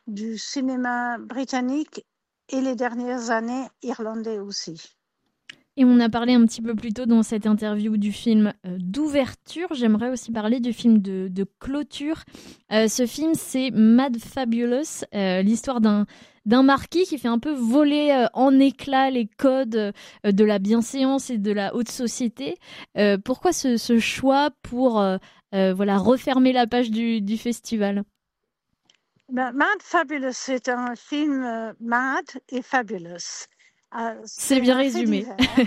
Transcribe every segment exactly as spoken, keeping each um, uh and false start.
du cinéma britannique et les dernières années irlandais aussi. Et on a parlé un petit peu plus tôt dans cette interview du film euh, d'ouverture. J'aimerais aussi parler du film de, de clôture. Euh, ce film, c'est Mad Fabulous, euh, l'histoire d'un, d'un marquis qui fait un peu voler euh, en éclats les codes euh, de la bienséance et de la haute société. Euh, pourquoi ce, ce choix pour euh, euh, voilà, refermer la page du, du festival ? Ben, Mad Fabulous, c'est un film euh, mad et fabulous. Euh, C'est c'est bien un fait résumé. divers.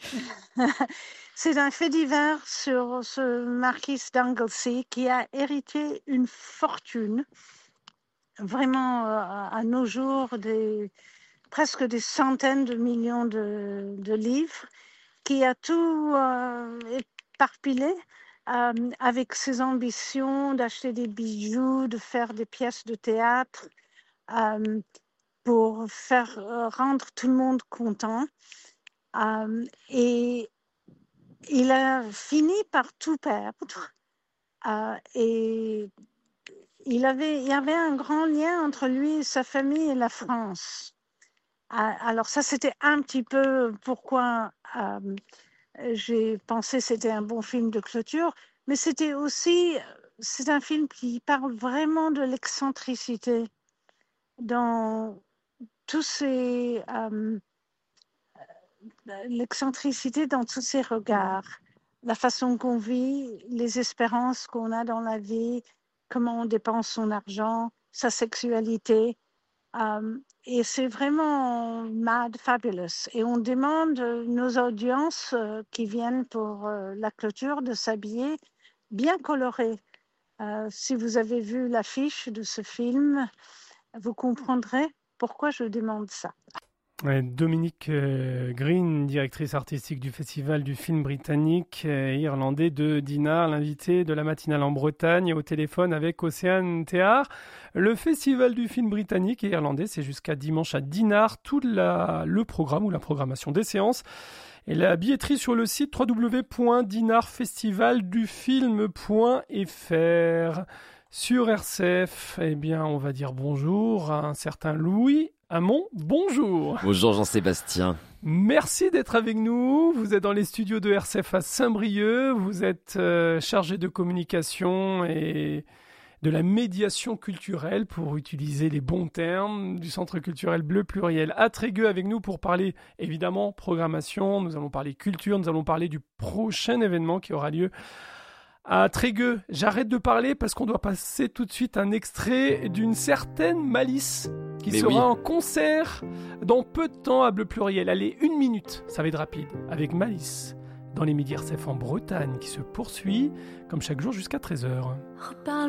C'est un fait divers sur ce marquis d'Anglesey qui a hérité une fortune, vraiment euh, à nos jours, des, presque des centaines de millions de, de livres, qui a tout euh, éparpillé euh, avec ses ambitions d'acheter des bijoux, de faire des pièces de théâtre, euh, pour faire euh, rendre tout le monde content. Euh, et il a fini par tout perdre. Euh, et il, avait, il y avait un grand lien entre lui et sa famille et la France. Euh, alors ça, c'était un petit peu pourquoi euh, j'ai pensé que c'était un bon film de clôture, mais c'était aussi, c'est un film qui parle vraiment de l'excentricité dans tous ces... Euh, l'excentricité dans tous ses regards, la façon qu'on vit, les espérances qu'on a dans la vie, comment on dépense son argent, sa sexualité. Euh, et c'est vraiment mad fabulous. Et on demande nos audiences euh, qui viennent pour euh, la clôture de s'habiller bien colorées. Euh, si vous avez vu l'affiche de ce film, vous comprendrez pourquoi je demande ça. Ouais, Dominique euh, Green, directrice artistique du Festival du film britannique et irlandais de Dinard, l'invité de la matinale en Bretagne, au téléphone avec Océane Théard. Le Festival du film britannique et irlandais, c'est jusqu'à dimanche à Dinard, tout la, le programme ou la programmation des séances. Et la billetterie sur le site w w w point dinard festival du film point f r. Sur R C F, eh bien, on va dire bonjour à un certain Louis Hamon. Bonjour. Bonjour Jean-Sébastien. Merci d'être avec nous. Vous êtes dans les studios de R C F à Saint-Brieuc. Vous êtes euh, chargé de communication et de la médiation culturelle, pour utiliser les bons termes, du Centre culturel Bleu Pluriel à Trégueux, avec nous pour parler évidemment programmation. Nous allons parler culture, nous allons parler du prochain événement qui aura lieu à Trégueux. J'arrête de parler parce qu'on doit passer tout de suite un extrait d'une certaine Malice qui Mais sera oui. en concert dans peu de temps à Bleu Pluriel. Allez, une minute, ça va être rapide, avec Malice dans les Midi R C F en Bretagne qui se poursuit comme chaque jour jusqu'à treize heures.